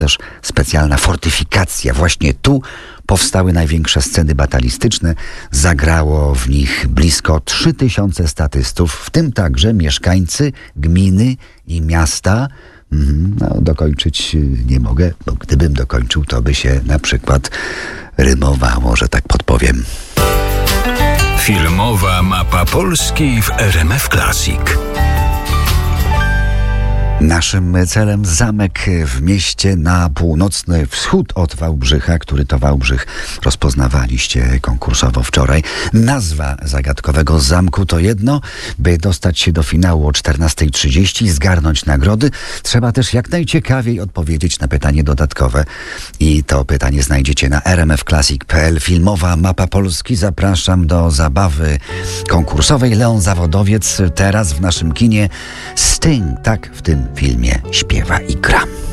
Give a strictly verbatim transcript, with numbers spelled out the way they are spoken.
też specjalna fortyfikacja. Właśnie tu powstały największe sceny batalistyczne. Zagrało w nich blisko trzy tysiące statystów, w tym także mieszkańcy gminy i miasta. No, dokończyć nie mogę, bo gdybym dokończył, to by się na przykład rymowało, że tak podpowiem. Filmowa mapa Polski w R M F Classic. Naszym celem zamek w mieście na północny wschód od Wałbrzycha, który to Wałbrzych rozpoznawaliście konkursowo wczoraj. Nazwa zagadkowego zamku to jedno. By dostać się do finału o czternasta trzydzieści i zgarnąć nagrody, trzeba też jak najciekawiej odpowiedzieć na pytanie dodatkowe. I to pytanie znajdziecie na r m f classic kropka p l. Filmowa mapa Polski. Zapraszam do zabawy konkursowej. Leon Zawodowiec teraz w naszym kinie. Sting, tak w tym filmie śpiewa i gra.